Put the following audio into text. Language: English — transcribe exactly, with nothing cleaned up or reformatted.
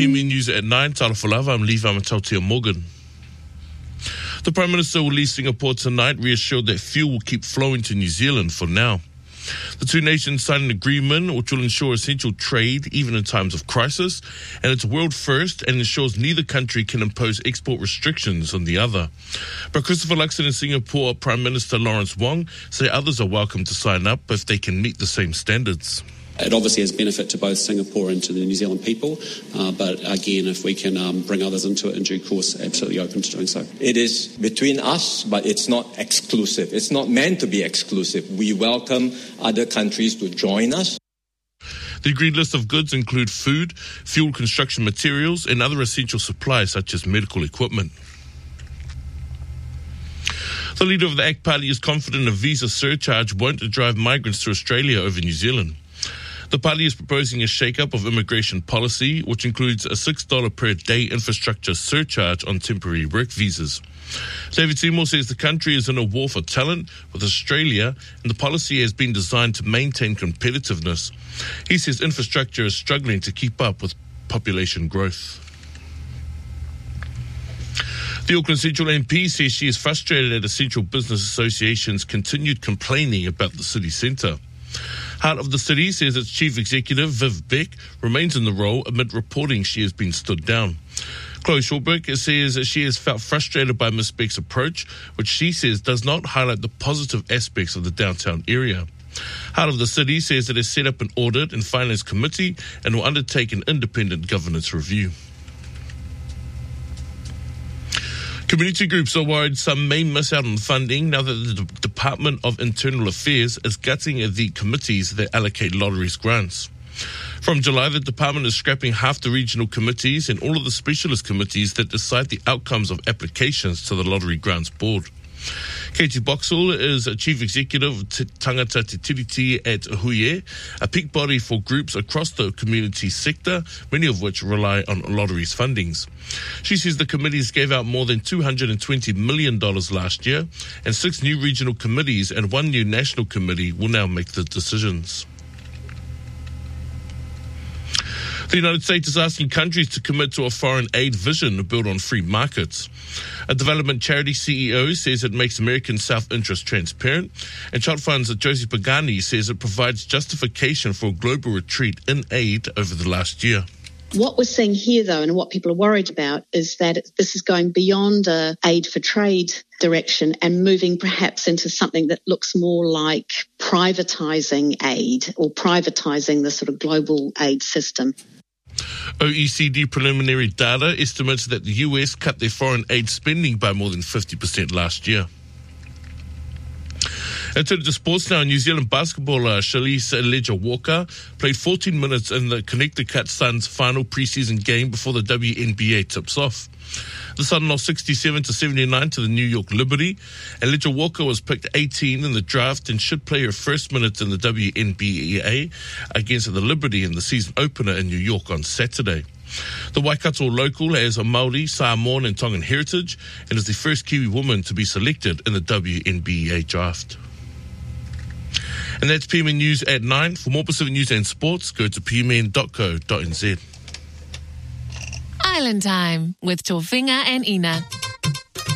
P M E News at nine. Talafalava, I'm Levi Matautia Morgan. The Prime Minister will leave Singapore tonight, reassured that fuel will keep flowing to New Zealand for now. The two nations signed an agreement which will ensure essential trade even in times of crisis, and it's a world first and ensures neither country can impose export restrictions on the other. But Christopher Luxon in Singapore, Prime Minister Lawrence Wong say others are welcome to sign up if they can meet the same standards. It obviously has benefit to both Singapore and to the New Zealand people, uh, but again, if we can um, bring others into it in due course, absolutely open to doing so. It is between us, but it's not exclusive. It's not meant to be exclusive. We welcome other countries to join us. The agreed list of goods include food, fuel, construction materials, and other essential supplies such as medical equipment. The leader of the A C T Party is confident a visa surcharge won't drive migrants to Australia over New Zealand. The party is proposing a shake-up of immigration policy, which includes a six dollars per day infrastructure surcharge on temporary work visas. David Seymour says the country is in a war for talent with Australia, and the policy has been designed to maintain competitiveness. He says infrastructure is struggling to keep up with population growth. The Auckland Central M P says she is frustrated at Essential Business Association's continued complaining about the city centre. Heart of the City says its chief executive, Viv Beck, remains in the role amid reporting she has been stood down. Chloe Shortberg says that she has felt frustrated by Miz Beck's approach, which she says does not highlight the positive aspects of the downtown area. Heart of the City says it has set up an audit and finance committee and will undertake an independent governance review. Community groups are worried some may miss out on funding now that the D- Department of Internal Affairs is gutting the committees that allocate lotteries grants. From July, the department is scrapping half the regional committees and all of the specialist committees that decide the outcomes of applications to the Lottery Grants Board. Katie Boxall is a chief executive of T- Tangata Te Tiriti at Huie, a peak body for groups across the community sector, many of which rely on lotteries fundings. She says the committees gave out more than two hundred twenty million dollars last year, and six new regional committees and one new national committee will now make the decisions. The United States is asking countries to commit to a foreign aid vision built on free markets. A development charity C E O says it makes American self-interest transparent, and Child Fund's Josie Pagani says it provides justification for a global retreat in aid over the last year. What we're seeing here, though, and what people are worried about is that this is going beyond a aid for trade direction and moving perhaps into something that looks more like privatising aid or privatising the sort of global aid system. O E C D preliminary data estimates that the U S cut their foreign aid spending by more than fifty percent last year. And turning to sports now, New Zealand basketballer Shalise Leger-Walker played fourteen minutes in the Connecticut Suns' final preseason game before the W N B A tips off. The Sun lost sixty-seven to seventy-nine to the New York Liberty, and Leger-Walker was picked eighteen in the draft and should play her first minutes in the W N B A against the Liberty in the season opener in New York on Saturday. The Waikato local has a Māori, Samoan and Tongan heritage and is the first Kiwi woman to be selected in the W N B A draft. And that's P M N News at nine. For more Pacific news and sports, go to p m n dot co dot n z. Island Time with Tofinga and Ina.